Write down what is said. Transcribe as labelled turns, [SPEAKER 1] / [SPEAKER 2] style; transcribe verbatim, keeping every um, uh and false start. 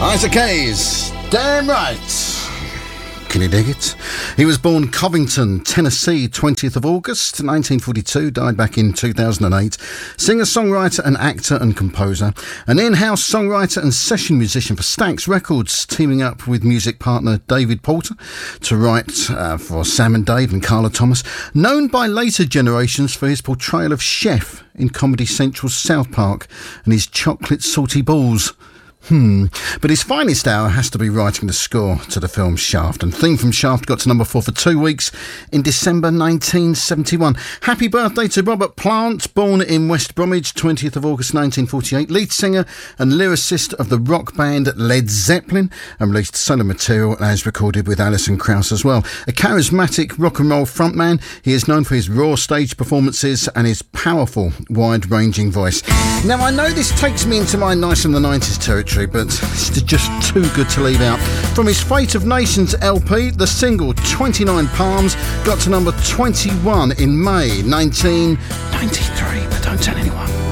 [SPEAKER 1] Isaac Hayes, damn right. Can you dig it? He was born Covington, Tennessee, twentieth of August nineteen forty-two, died back in two thousand eight. Singer, songwriter and actor and composer. An in-house songwriter and session musician for Stax Records, teaming up with music partner David Porter to write uh, for Sam and Dave and Carla Thomas. Known by later generations for his portrayal of Chef in Comedy Central's South Park and his chocolate salty balls. Hmm. But his finest hour has to be writing the score to the film Shaft. And Theme from Shaft got to number four for two weeks in December nineteen seventy-one. Happy birthday to Robert Plant, born in West Bromwich, twentieth of August nineteen forty-eight. Lead singer and lyricist of the rock band Led Zeppelin, and released solo material as recorded with Alison Krauss as well. A charismatic rock and roll frontman, he is known for his raw stage performances and his powerful, wide-ranging voice. Now, I know this takes me into my nice in the nineties territory, but it's just too good to leave out. From his Fate of Nations L P, the single twenty-nine Palms got to number twenty-one in May nineteen ninety-three, but don't tell anyone.